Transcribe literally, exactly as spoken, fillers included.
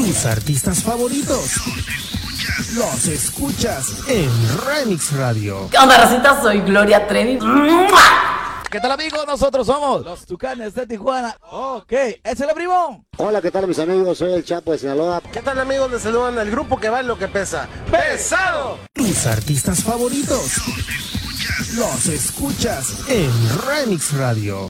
Tus artistas favoritos los escuchas en Remix Radio. ¿Qué onda, racita? Soy Gloria Trevi. ¿Qué tal, amigos? Nosotros somos los Tucanes de Tijuana. Ok, ¿es el primo? Hola, ¿qué tal, mis amigos? Soy el Chapo de Sinaloa. ¿Qué tal, amigos? Les saludan el grupo que vale lo que pesa. ¡Pesado! Tus artistas favoritos los escuchas en Remix Radio.